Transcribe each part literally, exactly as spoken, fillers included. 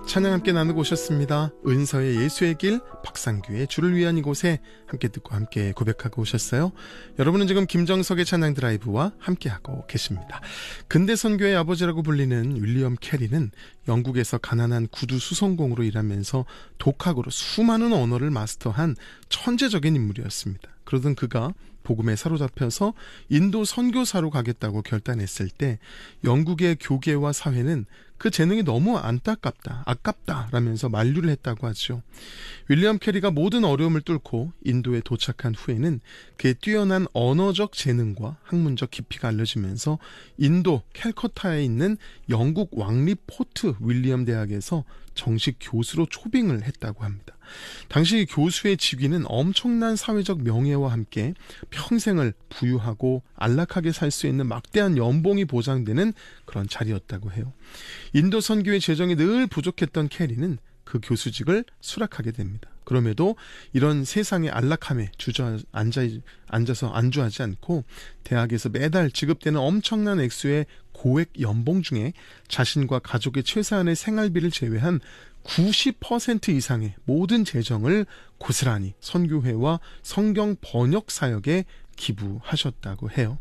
찬양 함께 나누고 오셨습니다. 은서의 예수의 길, 박상규의 주를 위한 이곳에 함께 듣고 함께 고백하고 오셨어요. 여러분은 지금 김정석의 찬양 드라이브와 함께하고 계십니다. 근대 선교의 아버지라고 불리는 윌리엄 캐리는 영국에서 가난한 구두 수송공으로 일하면서 독학으로 수많은 언어를 마스터한 천재적인 인물이었습니다. 그러던 그가 복음에 사로잡혀서 인도 선교사로 가겠다고 결단했을 때 영국의 교계와 사회는 그 재능이 너무 안타깝다, 아깝다 라면서 만류를 했다고 하죠. 윌리엄 캐리가 모든 어려움을 뚫고 인도에 도착한 후에는 그의 뛰어난 언어적 재능과 학문적 깊이가 알려지면서 인도 캘커타에 있는 영국 왕립 포트 윌리엄 대학에서 정식 교수로 초빙을 했다고 합니다. 당시 교수의 직위는 엄청난 사회적 명예와 함께 평생을 부유하고 안락하게 살 수 있는 막대한 연봉이 보장되는 그런 자리였다고 해요. 인도 선교의 재정이 늘 부족했던 캐리는 그 교수직을 수락하게 됩니다. 그럼에도 이런 세상의 안락함에 주저 앉아, 앉아서 안주하지 않고 대학에서 매달 지급되는 엄청난 액수의 고액 연봉 중에 자신과 가족의 최소한의 생활비를 제외한 구십 퍼센트 이상의 모든 재정을 고스란히 선교회와 성경 번역 사역에 기부하셨다고 해요.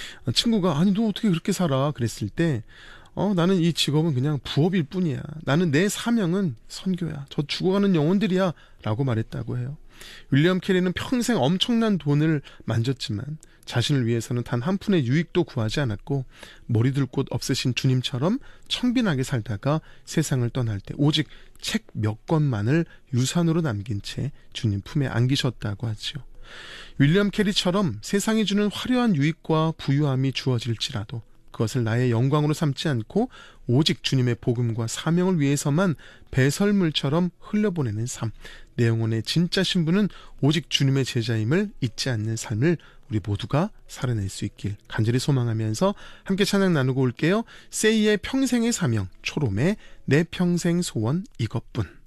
친구가 아니 너 어떻게 그렇게 살아? 그랬을 때 어, 나는 이 직업은 그냥 부업일 뿐이야. 나는 내 사명은 선교야. 저 죽어가는 영혼들이야. 라고 말했다고 해요. 윌리엄 캐리는 평생 엄청난 돈을 만졌지만 자신을 위해서는 단 한 푼의 유익도 구하지 않았고 머리둘 곳 없으신 주님처럼 청빈하게 살다가 세상을 떠날 때 오직 책 몇 권만을 유산으로 남긴 채 주님 품에 안기셨다고 하죠. 윌리엄 캐리처럼 세상이 주는 화려한 유익과 부유함이 주어질지라도 그것을 나의 영광으로 삼지 않고 오직 주님의 복음과 사명을 위해서만 배설물처럼 흘려보내는 삶, 내 영혼의 진짜 신분은 오직 주님의 제자임을 잊지 않는 삶을 우리 모두가 살아낼 수 있길 간절히 소망하면서 함께 찬양 나누고 올게요. 세이의 평생의 사명, 초롬의 내 평생 소원 이것뿐.